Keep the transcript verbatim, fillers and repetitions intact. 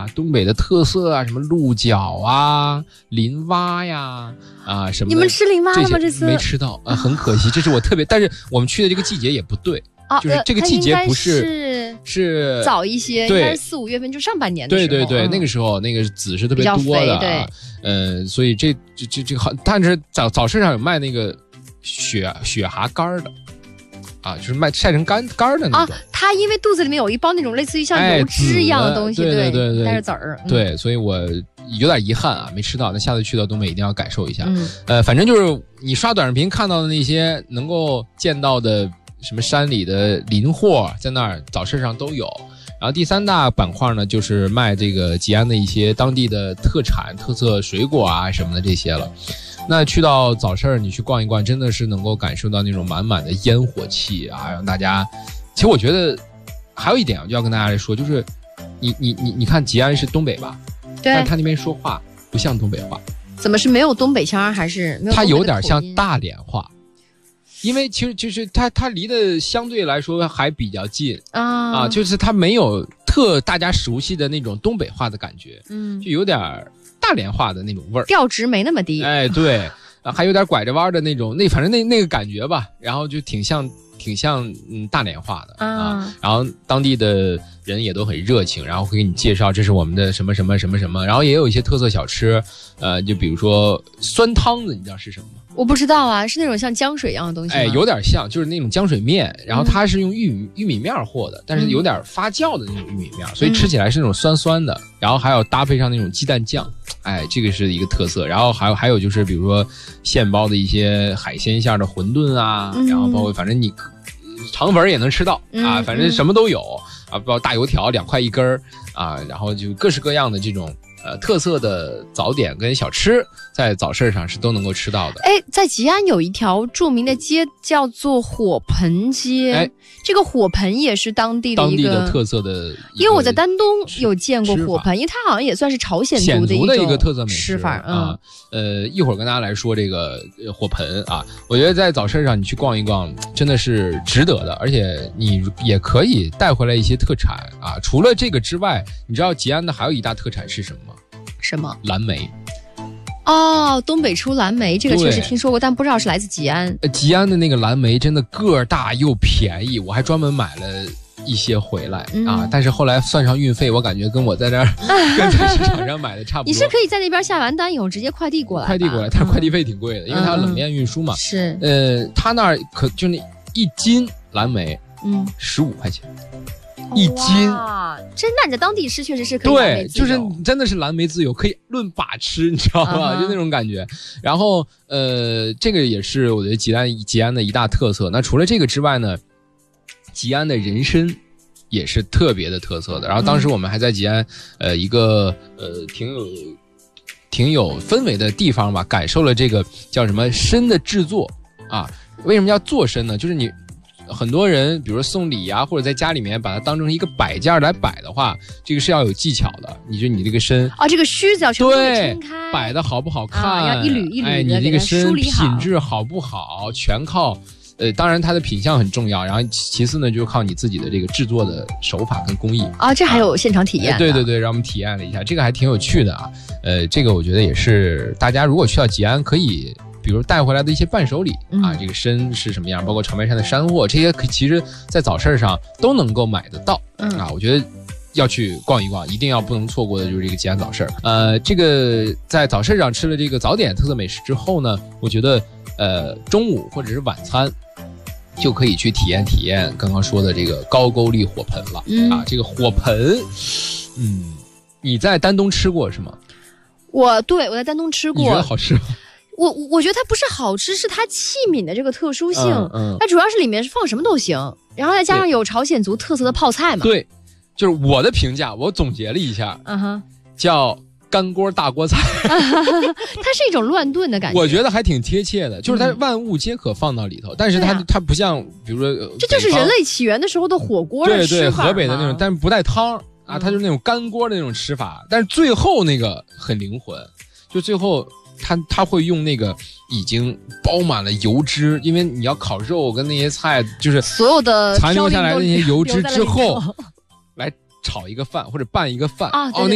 东北的特色啊，什么鹿角啊、林蛙呀，啊什么的。 你们吃林蛙了吗？这次没吃到啊，很可惜。这是我特别，但是我们去的这个季节也不对。 啊， 就是这个季节不是、 呃、 是早一些， 对， 应该是四五月份，就上半年的时候。 对对对， 嗯、 那个时候那个籽是特别多的， 对， 嗯、呃，所以这这这这个好，但是早早市上有卖那个雪雪蛤干的，啊，就是卖晒成干干的那种。啊， 它因为肚子里面有一包那种类似于像油脂一样的东西， 哎、对对对对， 带着籽儿、嗯。 对，所以我有点遗憾啊，没吃到。那下次去到东北一定要感受一下。 嗯、 呃，反正就是你刷短视频看到的那些能够见到的。什么山里的林货在那儿早市上都有，然后第三大板块呢就是卖这个吉安的一些当地的特产特色水果啊什么的这些了。那去到早市你去逛一逛，真的是能够感受到那种满满的烟火气啊，让大家。其实我觉得还有一点我就要跟大家来说，就是你你你你看吉安是东北吧， 对， 但他那边说话不像东北话。 怎么是没有东北腔还是没有？ 他有点像大连话。因为其实就是它它离得相对来说还比较近啊啊，就是它没有特大家熟悉的那种东北话的感觉，嗯，就有点大连话的那种味儿， 调值没那么低， 哎，对，啊，还有点拐着弯的那种，那反正那那个感觉吧，然后就挺像挺像嗯大连话的 啊, 啊，然后当地的人也都很热情，然后会给你介绍这是我们的什么什么什么什么，然后也有一些特色小吃，呃，就比如说酸汤子，你知道是什么吗？ 我不知道啊，是那种像浆水一样的东西吗？ 哎，有点像，就是那种浆水面，然后它是用玉米、嗯、玉米面和的，但是有点发酵的那种玉米面，嗯、所以吃起来是那种酸酸的，然后还有搭配上那种鸡蛋酱，哎，这个是一个特色。然后还有还有就是比如说现包的一些海鲜馅的馄饨啊，嗯、然后包括反正你肠粉也能吃到、嗯、啊，反正什么都有啊，包括大油条两块一根儿啊，然后就各式各样的这种。呃，特色的早点跟小吃在早市上是都能够吃到的。 哎，在吉安有一条著名的街叫做火盆街，哎，这个火盆也是当地的一个当地的特色的。 因为我在丹东有见过火盆，因为它好像也算是朝鲜族的一的一个特色美食吃法啊。呃，一会儿跟大家来说这个火盆啊，我觉得在早市上你去逛一逛，真的是值得的，而且你也可以带回来一些特产啊。除了这个之外，你知道吉安的还有一大特产是什么吗？ 什么？ 蓝莓。 哦，东北出蓝莓，这个确实听说过，但不知道是来自吉安。 吉安的那个蓝莓真的个大又便宜，我还专门买了一些回来、嗯、啊，但是后来算上运费，我感觉跟我在这儿跟在市场上买的差不多。 你是可以在那边下完单以后直接快递过来， 快递过来，但是快递费挺贵的，嗯、因为它冷链运输嘛。 是， 呃，他那儿可就那一斤蓝莓，嗯，十五块钱。一斤哇，真那你在当地吃确实是可以蓝莓自由， 对，就是真的是蓝莓自由，可以论把吃，你知道吗？ uh-huh. 就那种感觉。然后呃，这个也是我觉得吉安吉安的一大特色。那除了这个之外呢，吉安的人参也是特别的特色的。然后当时我们还在吉安呃一个呃挺有挺有氛围的地方吧，感受了这个叫什么参的制作啊。为什么要做参呢？就是你。很多人比如说送礼啊，或者在家里面把它当成一个摆件来摆的话，这个是要有技巧的。你就你这个参啊，这个须子要全部撑开， 摆的好不好看、 啊、要一缕一缕的， 哎，你这个参品质好不好，全靠呃，当然它的品相很重要，然后其次呢，就是靠你自己的这个制作的手法跟工艺啊。这还有现场体验、啊哎？对对对，让我们体验了一下，这个还挺有趣的啊。呃，这个我觉得也是大家如果去到吉安可以。比如带回来的一些伴手礼、嗯、啊，这个参是什么样，包括长白山的山货，这些可其实在早市上都能够买得到、嗯、啊。我觉得要去逛一逛，一定要不能错过的就是这个吉安早市。呃，这个在早市上吃了这个早点特色美食之后呢，我觉得呃中午或者是晚餐就可以去体验体验刚刚说的这个高句丽火盆了、嗯、啊。这个火盆，嗯，你在丹东吃过是吗？ 我对我在丹东吃过。 你觉得好吃吗？ 我我觉得它不是好吃，是它器皿的这个特殊性。嗯嗯、它主要是里面是放什么都行，然后再加上有朝鲜族特色的泡菜嘛。 对，就是我的评价，我总结了一下，嗯哼，叫干锅大锅菜。 它是一种乱炖的感觉， 我觉得还挺贴切的，就是它万物皆可放到里头，嗯、但是它、啊、它不像比如说、呃、 这就是人类起源的时候的火锅的吃法。 对对，河北的那种，但是不带汤啊，它就是那种干锅的那种吃法，但是最后那个很灵魂，就最后。它它会用那个已经包满了油脂，因为你要烤肉跟那些菜，就是所有的残留下来的那些油脂之后，来炒一个饭或者拌一个饭啊。 哦，